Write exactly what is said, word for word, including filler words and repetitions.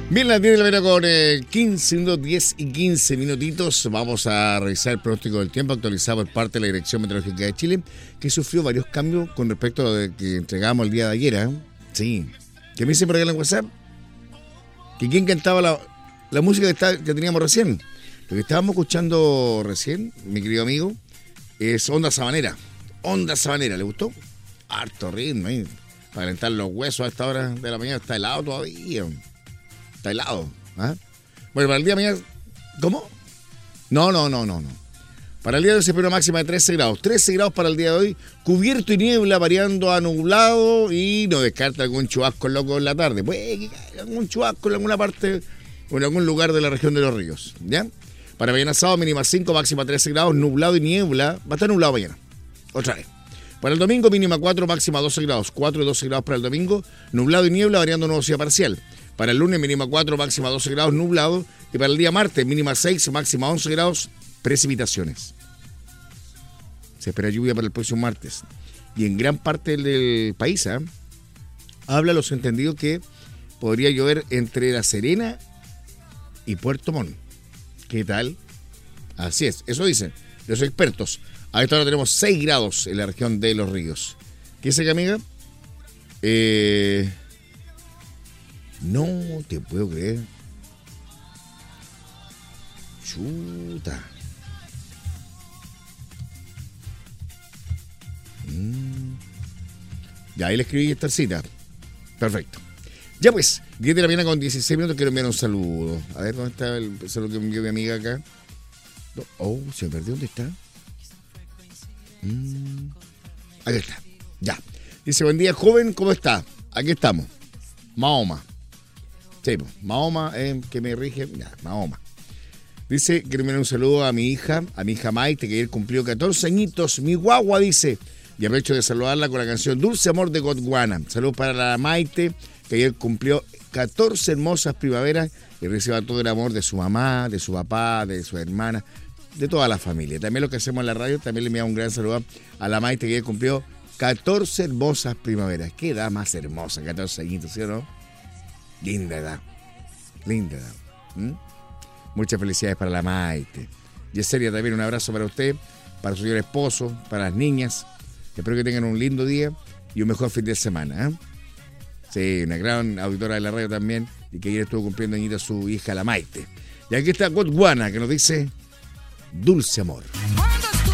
Bien, las diez de la mañana con eh, quince minutos, diez y quince minutitos. Vamos a revisar el pronóstico del tiempo actualizado por parte de la Dirección Meteorológica de Chile, que sufrió varios cambios con respecto a lo de que entregamos el día de ayer. ¿eh? Sí. ¿Qué me dicen por acá en el WhatsApp? ¿Que quién cantaba la, la música que, está, que teníamos recién? Lo que estábamos escuchando recién, mi querido amigo, es Onda Sabanera. Onda Sabanera, ¿le gustó? Harto ritmo, ¿eh? Para calentar los huesos a esta hora de la mañana. Está helado todavía. Está helado. ¿Ah? Bueno, para el día de mañana... ¿Cómo? No, no, no, no, no. Para el día de hoy se espera una máxima de trece grados. trece grados para el día de hoy. Cubierto y niebla, variando a nublado. Y no descarta algún chubasco loco en la tarde. Puede que caiga algún chubasco en alguna parte o en algún lugar de la región de los ríos. ¿Ya? Para mañana sábado, mínima cinco, máxima trece grados. Nublado y niebla. Va a estar nublado mañana. Otra vez. Para el domingo, mínima cuatro, máxima doce grados. cuatro y doce grados para el domingo. Nublado y niebla, variando nubosidad parcial. Para el lunes, mínima cuatro, máxima doce grados, nublado. Y para el día martes, mínima seis, máxima once grados, precipitaciones. Se espera lluvia para el próximo martes. Y en gran parte del país, ¿eh? habla los entendidos que podría llover entre La Serena y Puerto Montt. ¿Qué tal? Así es, eso dicen los expertos. A esta hora tenemos seis grados en la región de Los Ríos. ¿Qué dice que, amiga? Eh... No te puedo creer. Chuta. Mm. Ya, ahí le escribí esta cita. Perfecto. Ya pues, diez de la mañana con dieciséis minutos, quiero enviar un saludo. A ver, ¿dónde está el saludo que me envió mi amiga acá? Oh, se me perdió, ¿dónde está? Mm. Aquí está, ya. Dice, buen día, joven, ¿cómo está? Aquí estamos. Mahoma. Sí, pues, Mahoma, eh, que me rige. Ya, Mahoma. Dice, quiero enviar un saludo a mi hija, a mi hija Maite, que ayer cumplió catorce añitos. Mi guagua, dice. Y aprovecho de saludarla con la canción Dulce Amor de Gondwana. Saludos para la Maite, que ayer cumplió catorce hermosas primaveras y reciba todo el amor de su mamá, de su papá, de su hermana, de toda la familia. También lo que hacemos en la radio, también le enviamos un gran saludo a la Maite, que ayer cumplió catorce hermosas primaveras. Qué edad más hermosa, catorce añitos, ¿sí o no? Linda edad, linda edad. ¿Mm? Muchas felicidades para la Maite. Yesenia, también un abrazo para usted, para su señor esposo, para las niñas. Espero que tengan un lindo día y un mejor fin de semana. ¿eh? Sí, una gran auditora de la radio también, y que ayer estuvo cumpliendo añitos su hija, la Maite. Y aquí está Gondwana, que nos dice Dulce Amor.